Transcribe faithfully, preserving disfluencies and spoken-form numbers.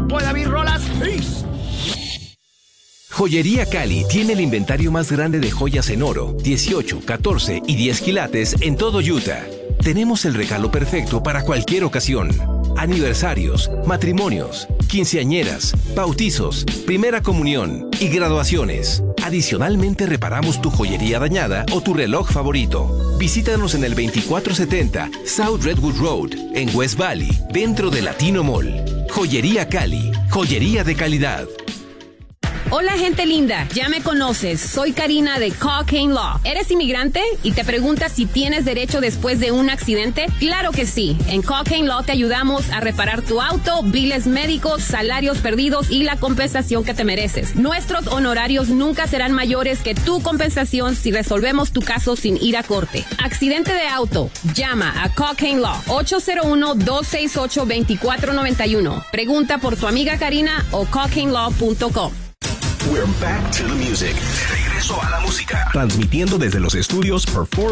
puede abrir rolas Peace. Joyería Cali tiene el inventario más grande de joyas en oro, dieciocho, catorce y diez quilates en todo Utah. Tenemos el regalo perfecto para cualquier ocasión. Aniversarios, matrimonios, quinceañeras, bautizos, primera comunión y graduaciones. Adicionalmente reparamos tu joyería dañada o tu reloj favorito. Visítanos en el veinticuatro setenta South Redwood Road, en West Valley, dentro de Latino Mall. Joyería Cali, joyería de calidad. Hola gente linda, ya me conoces, soy Karina de Cockane Law. ¿Eres inmigrante y te preguntas si tienes derecho después de un accidente? Claro que sí, en Cockane Law te ayudamos a reparar tu auto, biles médicos, salarios perdidos y la compensación que te mereces. Nuestros honorarios nunca serán mayores que tu compensación si resolvemos tu caso sin ir a corte. Accidente de auto, llama a Cockane Law, ocho cero uno, dos seis ocho, dos cuatro nueve uno. Pregunta por tu amiga Karina o cockane law punto com. We're back to the music. De regreso a la música. Transmitiendo desde los estudios Perform